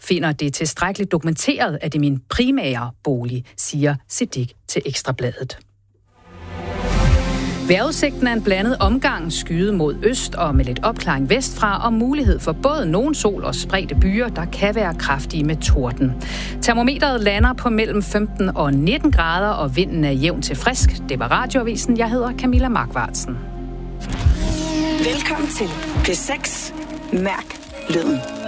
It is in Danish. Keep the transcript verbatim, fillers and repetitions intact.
finder det tilstrækkeligt dokumenteret, at det er min primære bolig, siger Siddiq til Ekstrabladet. Vejrudsigten er en blandet omgang, skyde mod øst og med lidt opklaring vestfra, og mulighed for både nogen sol og spredte byer, der kan være kraftige med torden. Termometeret lander på mellem femten og nitten grader, og vinden er jævn til frisk. Det var Radioavisen. Jeg hedder Camilla Markvartsen. Velkommen til P seks. Mærk lyden.